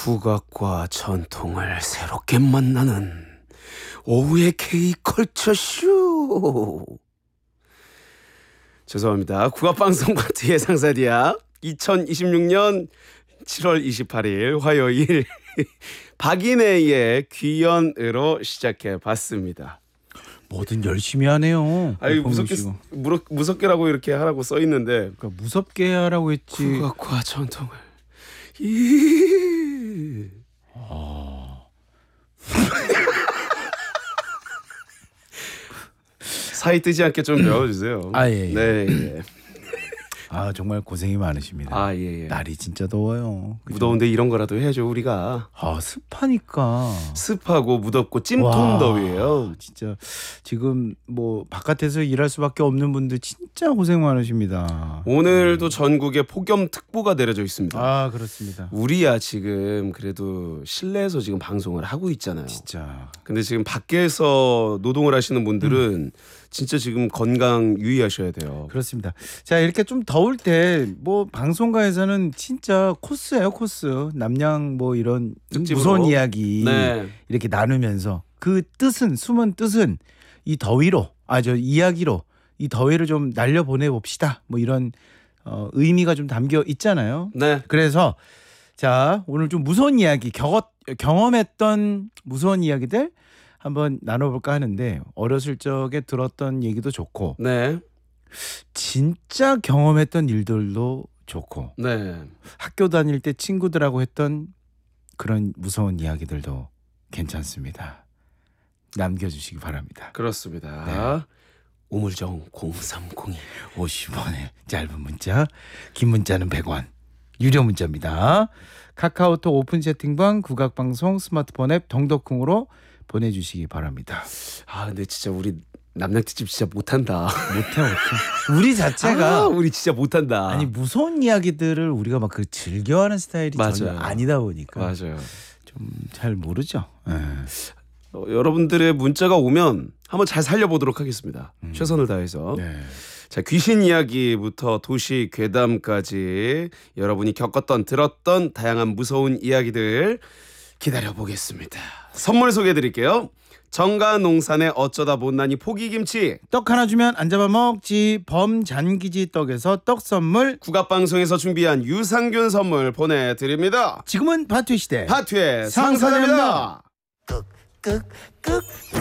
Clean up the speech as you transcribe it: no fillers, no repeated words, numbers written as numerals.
국악과 전통을 새롭게 만나는 오후의 K컬처쇼. 죄송합니다. 국악방송 파트 예상사디아 2026년 7월 28일 화요일 박인혜의 귀연으로 시작해봤습니다. 뭐든 열심히 하네요. 아니 무섭게라고 이렇게 하라고 써있는데 그러니까 무섭게 하라고 했지. 국악과 전통을 사이 뜨지 않게 좀 배워주세요. 예. 네. 예. 정말 고생이 많으십니다. 예. 날이 진짜 더워요. 그죠? 무더운데 이런 거라도 해야죠 우리가. 습하니까. 습하고 무덥고 찜통 더위예요. 진짜 지금 뭐 바깥에서 일할 수밖에 없는 분들 진짜 고생 많으십니다. 오늘도 전국에 폭염특보가 내려져 있습니다. 그렇습니다. 우리야 지금 그래도 실내에서 지금 방송을 하고 있잖아요. 진짜. 근데 지금 밖에서 노동을 하시는 분들은 진짜 지금 건강 유의하셔야 돼요. 그렇습니다. 자, 이렇게 좀 더울 때 뭐 방송가에서는 진짜 코스예요, 코스. 남양 뭐 이런 특집으로. 무서운 이야기 네. 이렇게 나누면서 그 뜻은 숨은 뜻은 이 더위로 이야기로 이 더위를 좀 날려 보내 봅시다. 뭐 이런 의미가 좀 담겨 있잖아요. 네. 그래서 자, 오늘 좀 무서운 이야기 경험했던 무서운 이야기들 한번 나눠볼까 하는데 어렸을 적에 들었던 얘기도 좋고 네. 진짜 경험했던 일들도 좋고 네. 학교 다닐 때 친구들하고 했던 그런 무서운 이야기들도 괜찮습니다. 남겨주시기 바랍니다. 그렇습니다. 네. 우물정 0302 50원의 짧은 문자, 긴 문자는 100원, 유료 문자입니다. 카카오톡 오픈 채팅방, 국악방송 스마트폰 앱 동덕콩으로 보내주시기 바랍니다. 근데 진짜 우리 남양특집 진짜 못한다. 못해. 우리 자체가 우리 진짜 못한다. 아니 무서운 이야기들을 우리가 막 그 즐겨하는 스타일이 맞아요. 전혀 아니다 보니까 맞아요. 좀 잘 모르죠. 여러분들의 문자가 오면 한번 잘 살려보도록 하겠습니다. 최선을 다해서. 네. 자, 귀신 이야기부터 도시 괴담까지 여러분이 겪었던 들었던 다양한 무서운 이야기들 기다려보겠습니다. 선물 소개해드릴게요. 정가농산의 어쩌다 못난이 포기김치, 떡 하나 주면 안 잡아먹지 범잔기지 떡에서 떡 선물, 국악방송에서 준비한 유산균 선물 보내드립니다. 지금은 바투 시대 하트의 상사자입니다. 상사자입니다.